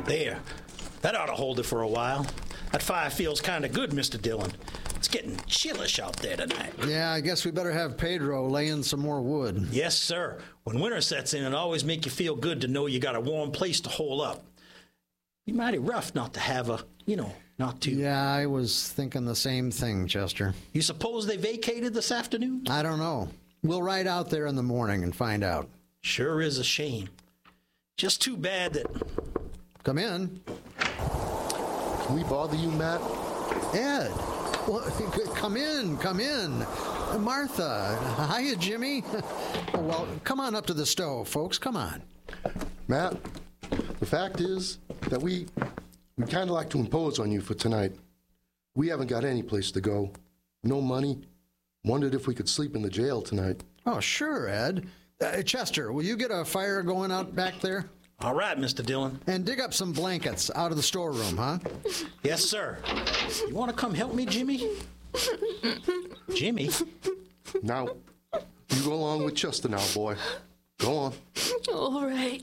There. That ought to hold it for a while. That fire feels kind of good, Mr. Dillon. It's getting chillish out there tonight. Yeah, I guess we better have Pedro lay in some more wood. Yes, sir. When winter sets in, it always makes you feel good to know you got a warm place to hole up. Be mighty rough not to have not to. Yeah, I was thinking the same thing, Chester. You suppose they vacated this afternoon? I don't know. We'll ride out there in the morning and find out. Sure is a shame. Just too bad that... Come in. Can we bother you, Matt? Ed. Well, come in. Martha. Hiya, Jimmy. Well, come on up to the stove, folks. Come on. Matt, the fact is that we kind of like to impose on you for tonight. We haven't got any place to go. No money. Wondered if we could sleep in the jail tonight. Oh, sure, Ed. Chester, will you get a fire going out back there? All right, Mr. Dillon. And dig up some blankets out of the storeroom, huh? Yes, sir. You want to come help me, Jimmy? Jimmy? Now, you go along with Chester now, boy. Go on. All right.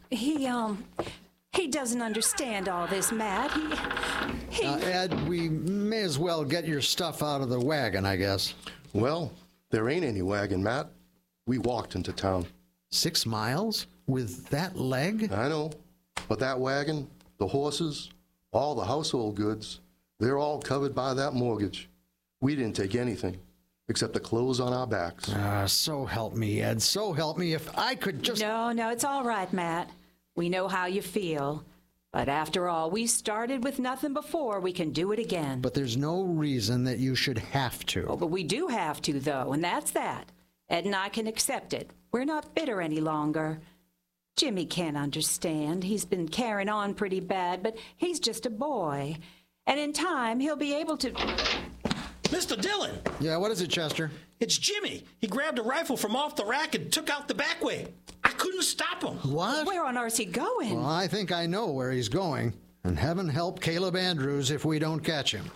He doesn't understand all this, Matt. Ed, we may as well get your stuff out of the wagon, I guess. Well, there ain't any wagon, Matt. We walked into town. 6 miles? With that leg? I know. But that wagon, the horses, all the household goods, they're all covered by that mortgage. We didn't take anything except the clothes on our backs. So help me, Ed. So help me. If I could just... No, it's all right, Matt. We know how you feel. But after all, we started with nothing before. We can do it again. But there's no reason that you should have to. Oh, but we do have to, though, and that's that. Ed and I can accept it. We're not bitter any longer. Jimmy can't understand. He's been carrying on pretty bad, but he's just a boy. And in time, he'll be able to... Mr. Dillon! Yeah, what is it, Chester? It's Jimmy. He grabbed a rifle from off the rack and took out the back way. I couldn't stop him. What? Where on earth's he going? Well, I think I know where he's going. And heaven help Caleb Andrews if we don't catch him.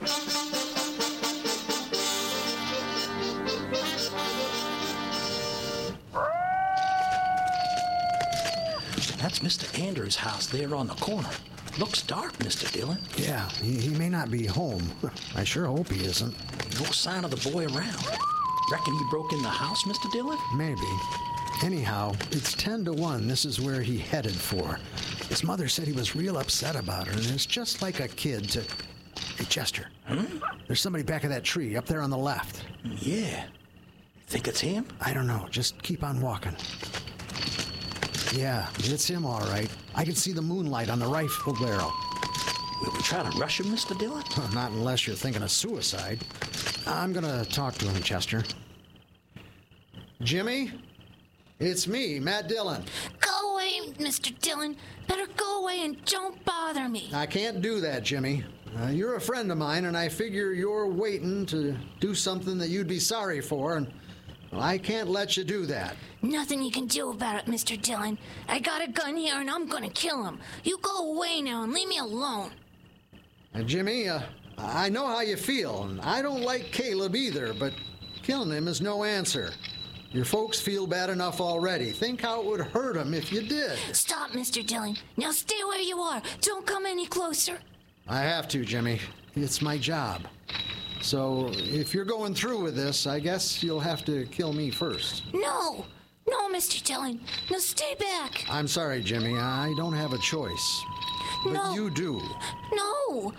That's Mr. Andrews' house there on the corner. Looks dark, Mr. Dillon. Yeah, he may not be home. I sure hope he isn't. No sign of the boy around. Reckon he broke in the house, Mr. Dillon? Maybe. Anyhow, it's 10-1. This is where he headed for. His mother said he was real upset about her, and it's just like a kid to... Hey, Chester. There's somebody back of that tree up there on the left. Yeah. Think it's him? I don't know. Just keep on walking. Yeah, it's him, all right. I can see the moonlight on the rifle barrel. Will we try to rush him, Mr. Dillon? Not unless you're thinking of suicide. I'm gonna talk to him, Chester. Jimmy? It's me, Matt Dillon. Go away, Mr. Dillon. Better go away and don't bother me. I can't do that, Jimmy. You're a friend of mine, and I figure you're waiting to do something that you'd be sorry for, and well, I can't let you do that. Nothing you can do about it, Mr. Dillon. I got a gun here, and I'm gonna kill him. You go away now and leave me alone. Jimmy, I know how you feel, and I don't like Caleb either, but killing him is no answer. Your folks feel bad enough already. Think how it would hurt them if you did. Stop, Mr. Dillon. Now stay where you are. Don't come any closer. I have to, Jimmy. It's my job. So, if you're going through with this, I guess you'll have to kill me first. No, Mr. Dillon. Now stay back. I'm sorry, Jimmy. I don't have a choice. But No. you do. No.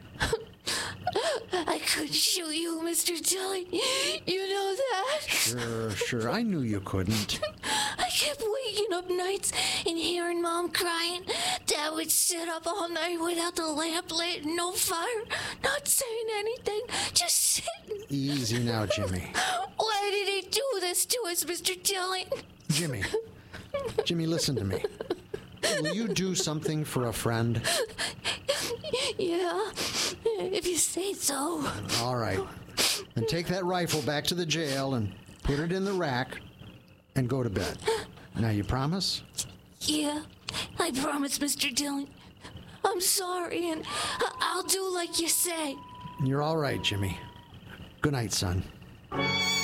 I could shoot you, Mr. Dillon. You know that? Sure. I knew you couldn't. I kept waking up nights and hearing Mom crying. Dad would sit up all night without the lamp lit, no fire, not saying anything, just sitting. Easy now, Jimmy. Why did he do this to us, Mr. Dillon? Jimmy, listen to me. Will you do something for a friend? Yeah, if you say so. All right. Then take that rifle back to the jail and put it in the rack and go to bed. Now, you promise? Yeah, I promise, Mr. Dillon. I'm sorry, and I'll do like you say. You're all right, Jimmy. Good night, son.